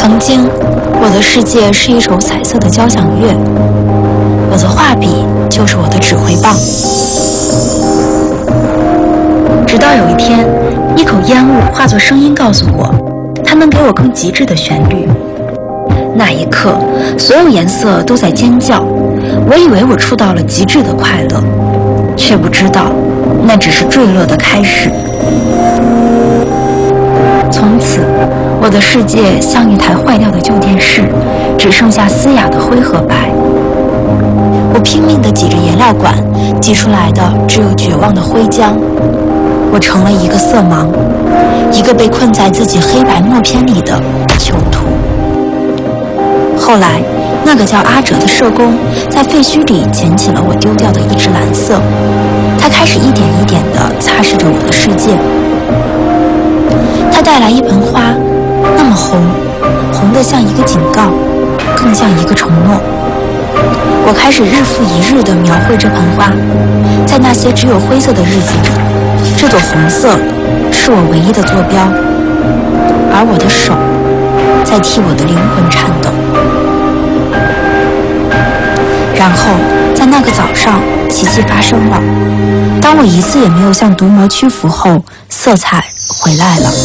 曾经，我的世界是一首彩色的交响乐，我的画笔就是我的指挥棒。直到有一天，一口烟雾化作声音告诉我，它能给我更极致的旋律。那一刻，所有颜色都在尖叫，我以为我触到了极致的快乐，却不知道那只是坠落的开始。从此，我的世界像一台坏掉的旧电视，只剩下嘶哑的灰和白。我拼命地挤着颜料管，挤出来的只有绝望的灰浆。我成了一个色盲，一个被困在自己黑白默片里的囚徒。后来，那个叫阿哲的社工在废墟里捡起了我丢掉的一只蓝色，他开始一点一点地擦拭着我的世界。他带来一盆花，那么红，红得像一个警告，更像一个承诺。我开始日复一日地描绘这盆花，在那些只有灰色的日子里，这朵红色是我唯一的坐标，而我的手在替我的灵魂颤抖。然后在那个早上，奇迹发生了。当我一次也没有向毒魔屈服后，色彩回来了。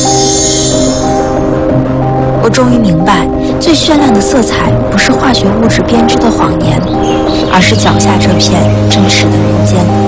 我终于明白，最绚烂的色彩不是化学物质编织的谎言，而是脚下这片真实的人间。